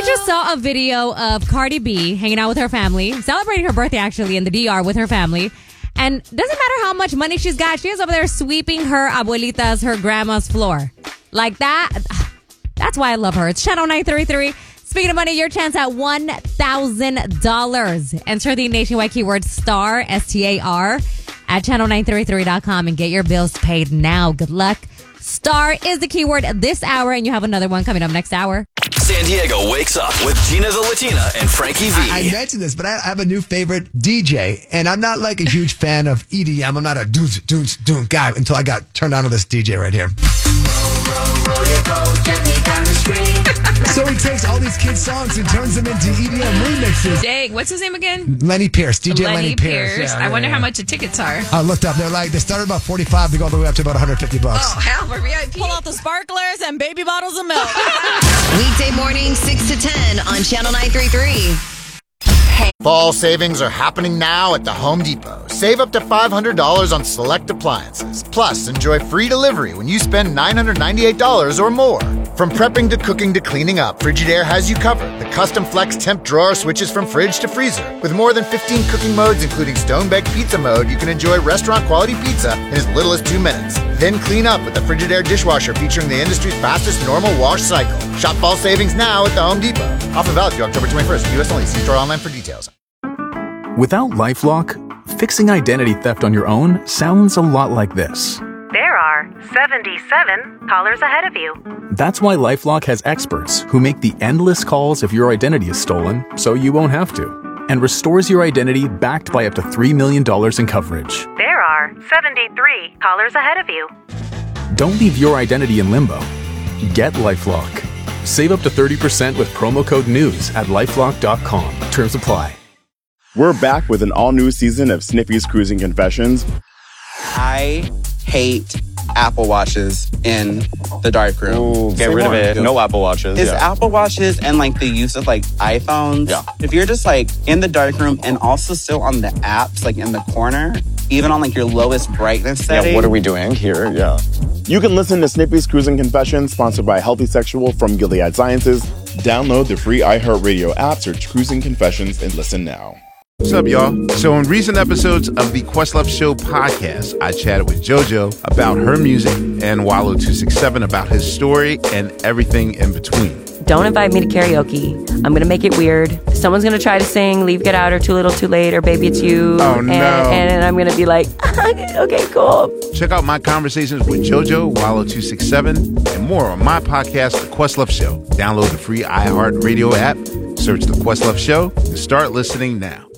just saw a video of Cardi B hanging out with her family, celebrating her birthday actually in the DR with her family. And doesn't matter how much money she's got, she is over there sweeping her abuelita's, her grandma's floor. Like that. That's why I love her. It's Channel 933. Speaking of money, your chance at $1,000. Enter the nationwide keyword STAR, S-T-A-R, at channel933.com and get your bills paid now. Good luck. STAR is the keyword this hour, and you have another one coming up next hour. San Diego wakes up with Gina the Latina and Frankie V. I mentioned this, but I have a new favorite DJ, and I'm not like a huge fan of EDM. I'm not a doon guy until I got turned on to this DJ right here. So he takes all these kids' songs and turns them into EDM remixes. Dang, what's his name again? Lenny Pierce, DJ Lenny Pierce. Yeah, I wonder how much the tickets are. I looked up. They started about $45. They go all the way up to about $150. Oh, hell, we're VIP. Pull out the sparklers and baby bottles of milk. Weekday morning, 6 to 10 on Channel 933. Fall savings are happening now at the Home Depot. Save up to $500 on select appliances. Plus, enjoy free delivery when you spend $998 or more. From prepping to cooking to cleaning up, Frigidaire has you covered. The custom flex temp drawer switches from fridge to freezer. With more than 15 cooking modes, including stone-baked pizza mode, you can enjoy restaurant-quality pizza in as little as 2 minutes. Then clean up with the Frigidaire dishwasher featuring the industry's fastest normal wash cycle. Shop fall savings now at the Home Depot. Offer valid through October 21st. U.S. only. See store online for details. Without LifeLock, fixing identity theft on your own sounds a lot like this. There are 77 callers ahead of you. That's why LifeLock has experts who make the endless calls if your identity is stolen, so you won't have to, and restores your identity backed by up to $3 million in coverage. There are 73 callers ahead of you. Don't leave your identity in limbo. Get LifeLock. Save up to 30% with promo code NEWS at LifeLock.com. Terms apply. We're back with an all-new season of Sniffy's Cruising Confessions. I hate Apple Watches in the darkroom. Ooh, get rid of it. No Apple Watches. It's Apple Watches and like the use of like iPhones. Yeah. If you're just like in the darkroom and also still on the apps, like in the corner, even on like your lowest brightness setting. Yeah, what are we doing here? Yeah. You can listen to Snippy's Cruising Confessions, sponsored by Healthy Sexual from Gilead Sciences. Download the free iHeartRadio app, search Cruising Confessions, and listen now. What's up, y'all? So in recent episodes of the Questlove Show podcast, I chatted with JoJo about her music and Wallo267 about his story and everything in between. Don't invite me to karaoke. I'm going to make it weird. Someone's going to try to sing Leave, Get Out, or Too Little, Too Late, or Baby It's You. Oh, no. And I'm going to be like, okay, cool. Check out my conversations with JoJo, Wallo267, and more on my podcast, The Questlove Show. Download the free iHeartRadio app, search The Questlove Show, and start listening now.